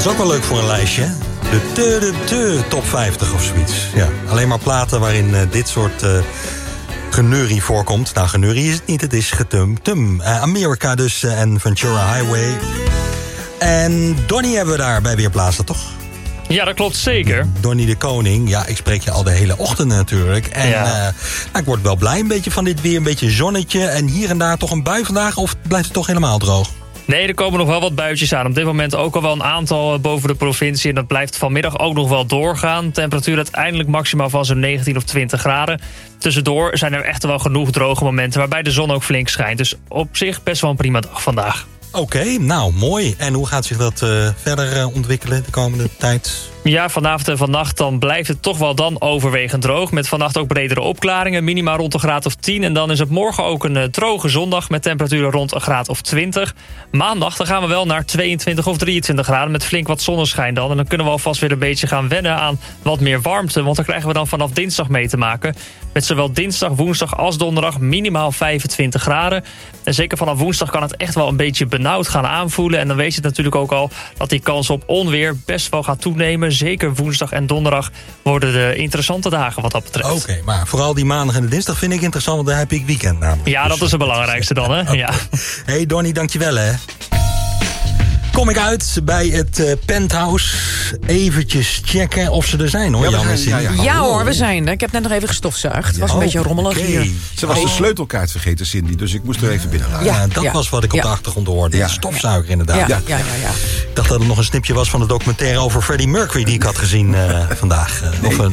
is ook wel leuk voor een lijstje. De top 50 of zoiets. Ja, alleen maar platen waarin dit soort geneurie voorkomt. Nou, geneurie is het niet, het is getum-tum. America dus en Ventura Highway. En Donnie hebben we daarbij weer plaatsen, toch? Ja, dat klopt zeker. Donnie de Koning. Ja, ik spreek je al de hele ochtend natuurlijk. En ik word wel blij een beetje van dit weer. Een beetje zonnetje. En hier en daar toch een bui vandaag. Of blijft het toch helemaal droog? Nee, er komen nog wel wat buitjes aan. Op dit moment ook al wel een aantal boven de provincie. En dat blijft vanmiddag ook nog wel doorgaan. Temperatuur uiteindelijk maximaal van zo'n 19 of 20 graden. Tussendoor zijn er echt wel genoeg droge momenten waarbij de zon ook flink schijnt. Dus op zich best wel een prima dag vandaag. Oké, nou mooi. En hoe gaat zich dat verder ontwikkelen de komende tijd? Ja, vanavond en vannacht dan blijft het toch wel dan overwegend droog. Met vannacht ook bredere opklaringen, minima rond een graad of 10. En dan is het morgen ook een droge zondag met temperaturen rond een graad of 20. Maandag dan gaan we wel naar 22 of 23 graden met flink wat zonneschijn dan. En dan kunnen we alvast weer een beetje gaan wennen aan wat meer warmte. Want daar krijgen we dan vanaf dinsdag mee te maken. Met zowel dinsdag, woensdag als donderdag minimaal 25 graden. En zeker vanaf woensdag kan het echt wel een beetje benauwd gaan aanvoelen. En dan weet je natuurlijk ook al dat die kans op onweer best wel gaat toenemen. Zeker woensdag en donderdag worden de interessante dagen wat dat betreft. Oké, maar vooral die maandag en de dinsdag vind ik interessant, want daar heb ik weekend namelijk. Ja, dat is het belangrijkste dan, hè? Okay. Ja. Hey Donnie, dankjewel hè. Kom ik uit bij het penthouse. Eventjes checken of ze er zijn, hoor. Ja hoor, we zijn er. Ik heb net nog even gestofzuigd. Het was een beetje rommelig hier. Ze was de sleutelkaart vergeten, Cindy. Dus ik moest er even binnen laten. Ja, dat was wat ik op de achtergrond hoorde. Ja. Stofzuiger inderdaad. Ja. Ik dacht dat het nog een snipje was van de documentaire over Freddie Mercury die ik had gezien vandaag.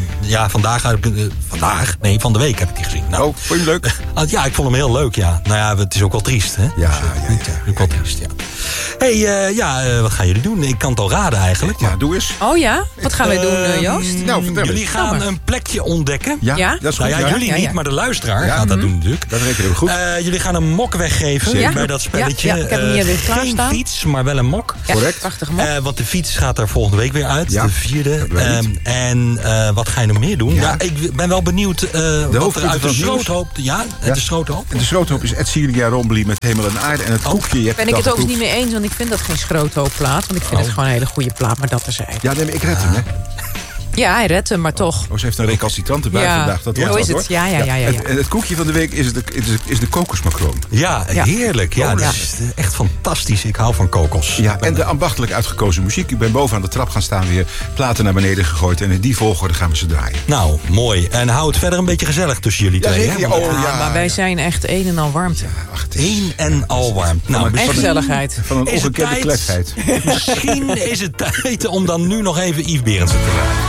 Van de week heb ik die gezien. Nou, vond je hem leuk? Ja, ik vond hem heel leuk, ja. Nou ja, het is ook wel triest, hè? Ja. Ook wel triest, ja. Hey, wat gaan jullie doen? Ik kan het al raden eigenlijk. Ja, doe eens. Oh ja? Wat gaan wij doen, Joost? Nou, vertel jullie gaan een plekje ontdekken. Ja? Dat is goed. Jullie niet, maar de luisteraar gaat dat doen natuurlijk. Dat rekenen we goed. Jullie gaan een mok weggeven bij dat spelletje. Ja, ik heb hem hier weer klaarstaan. Geen fiets, maar wel een mok. Ja, correct. Prachtige mok. Want de fiets gaat er volgende week weer uit, de 4e. En wat ga je nog meer doen? Ja, ik ben wel benieuwd wat er uit de schroothoop... de schroothoop. De schroothoop is Edcilia Rombly met Hemel en Aarde. En het koekje... Ben ik het ook niet mee eens, want ik vind dat geen schroothoopplaat. Want ik vind het gewoon een hele goede plaat, maar dat terzijde. Ja, nee, ik red hem, hè. Ja, hij redt hem, maar toch. Ze heeft een recalcitrante bui vandaag. Dat zo is het. Ja. En het koekje van de week is de kokosmacroon. Ja, heerlijk. Ja, dat is echt fantastisch. Ik hou van kokos. Ja, en de ambachtelijk uitgekozen muziek. Ik ben boven aan de trap gaan staan, weer platen naar beneden gegooid. En in die volgorde gaan we ze draaien. Nou, mooi. En hou het verder een beetje gezellig tussen jullie twee. Hè? Maar wij zijn echt een en al warmte. Een en al warmte. Nou, en gezelligheid. Van een ongekende kletsheid. Misschien is het tijd om dan nu nog even Yves Berendsen te draaien.